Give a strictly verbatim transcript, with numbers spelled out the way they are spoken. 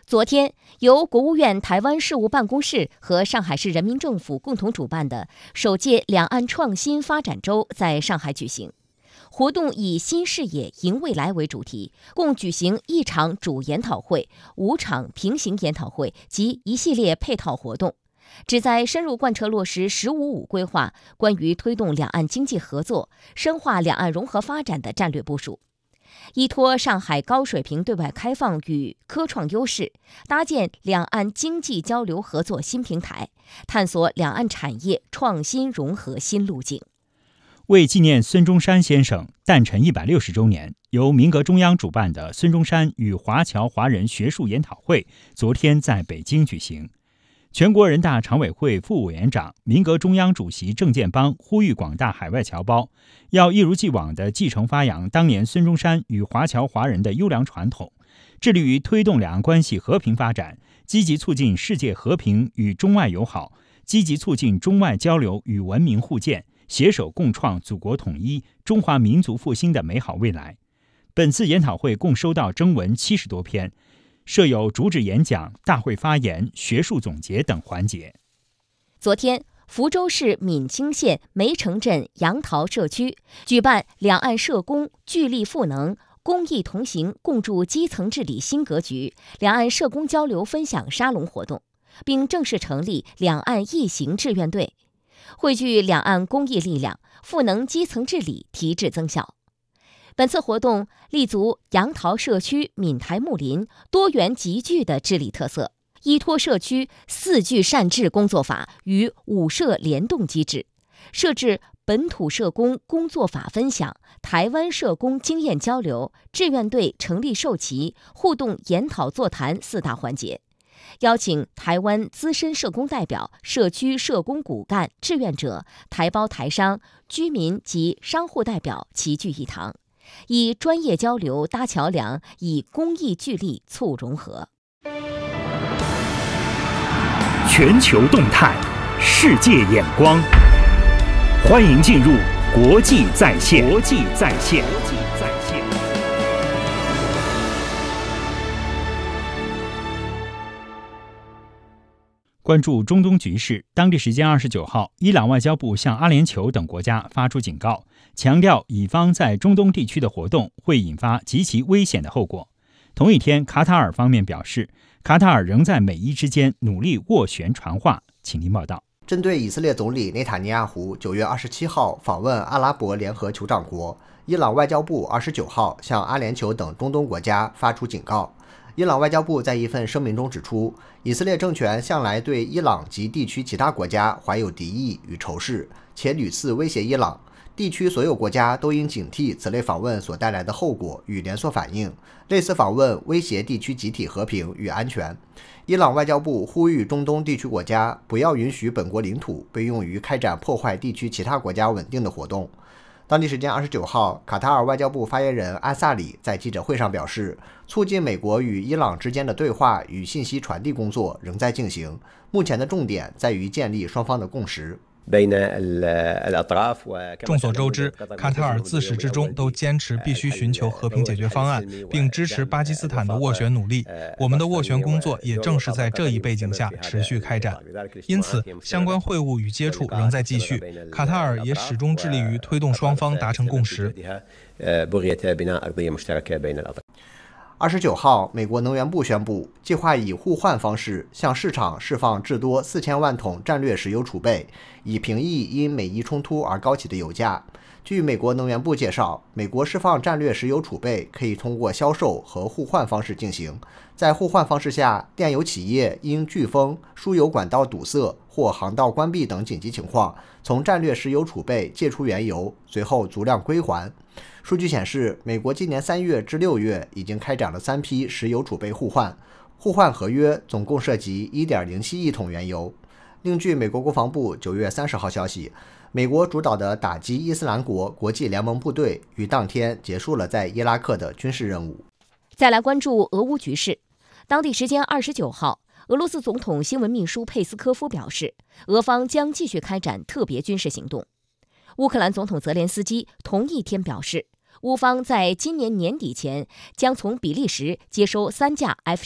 昨天，由国务院台湾事务办公室和上海市人民政府共同主办的首届两岸创新发展周在上海举行。活动以新视野迎未来为主题，共举行一场主研讨会、五场平行研讨会及一系列配套活动，旨在深入贯彻落实“十五五”规划关于推动两岸经济合作、深化两岸融合发展的战略部署。依托上海高水平对外开放与科创优势，搭建两岸经济交流合作新平台，探索两岸产业创新融合新路径。 为纪念孙中山先生诞辰一百六十周年，由民革中央主办的孙中山与华侨华人学术研讨会昨天在北京举行。全国人大常委会副委员长、民革中央主席郑建邦呼吁广大海外侨胞要一如既往地继承发扬当年孙中山与华侨华人的优良传统，致力于推动两岸关系和平发展，积极促进世界和平与中外友好，积极促进中外交流与文明互鉴，携手共创祖国统一、中华民族复兴的美好未来。本次研讨会共收到征文七十多篇，设有主旨演讲、大会发言、学术总结等环节。 昨天，福州市闽清县梅城镇杨桃社区举办两岸社工聚力赋能、公益同行共筑基层治理新格局两岸社工交流分享沙龙活动，并正式成立两岸义行志愿队，汇聚两岸公益力量，赋能基层治理，提质增效。本次活动立足杨桃社区闽台睦邻多元集聚的治理特色，依托社区四聚善治工作法与五社联动机制，设置本土社工工作法分享、台湾社工经验交流、志愿队成立授旗、互动研讨座谈四大环节，邀请台湾资深社工代表、社区社工骨干、志愿者、台胞台商、居民及商户代表齐聚一堂，以专业交流搭桥梁，以公益聚力促融合。 全球动态，世界眼光，欢迎进入国际在线。国际在线。国际在线。 关注中东局势，当地时间二十九号，伊朗外交部向阿联酋等国家发出警告，强调以方在中东地区的活动会引发极其危险的后果。同一天，卡塔尔方面表示，卡塔尔仍在美伊之间努力斡旋传话。请听报道。 针对以色列总理内塔尼亚胡九月二十七号访问阿拉伯联合酋长国，伊朗外交部二十九号向阿联酋等中东国家发出警告。伊朗外交部在一份声明中指出，以色列政权向来对伊朗及地区其他国家怀有敌意与仇视，且屡次威胁伊朗。地区所有国家都应警惕此类访问所带来的后果与连锁反应，类似访问威胁地区集体和平与安全。伊朗外交部呼吁中东地区国家不要允许本国领土被用于开展破坏地区其他国家稳定的活动。当地时间二十九号，卡塔尔外交部发言人安萨里在记者会上表示，促进美国与伊朗之间的对话与信息传递工作仍在进行，目前的重点在于建立双方的共识。 众所周知，卡塔尔自始至终都坚持必须寻求和平解决方案，并支持巴基斯坦的斡旋努力。我们的斡旋工作也正是在这一背景下持续开展。因此，相关会晤与接触仍在继续。卡塔尔也始终致力于推动双方达成共识。 二十九号，美国能源部宣布，计划以互换方式向市场释放至多四千万桶战略石油储备，以平抑因美伊冲突而高企的油价。据美国能源部介绍，美国释放战略石油储备可以通过销售和互换方式进行。在互换方式下，电油企业因飓风、输油管道堵塞或航道关闭等紧急情况，从战略石油储备借出原油，随后足量归还。数据显示，美国今年三月至六月已经开展了三批石油储备互换，互换合约总共涉及 一点零七亿桶原油。另据美国国防部九月三十号消息，美国主导的打击伊斯兰国国际联盟部队于当天结束了在伊拉克的军事任务。 再来关注俄乌局势。当地时间二十九号，俄罗斯总统新闻秘书佩斯科夫表示，俄方将继续开展特别军事行动。乌克兰总统泽连斯基同一天表示，乌方在今年年底前将从比利时接收三架 F